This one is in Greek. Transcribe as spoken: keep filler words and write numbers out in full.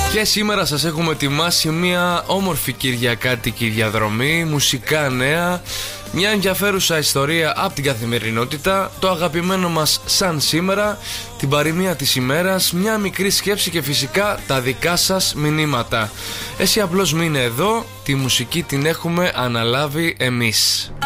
Και σήμερα σας έχουμε ετοιμάσει μια όμορφη κυριακάτικη διαδρομή, μουσικά νέα, μια ενδιαφέρουσα ιστορία από την καθημερινότητα, το αγαπημένο μας σαν σήμερα, την παροιμία της ημέρας, μια μικρή σκέψη και φυσικά τα δικά σας μηνύματα. Εσύ απλώς μείνε εδώ, τη μουσική την έχουμε αναλάβει εμείς.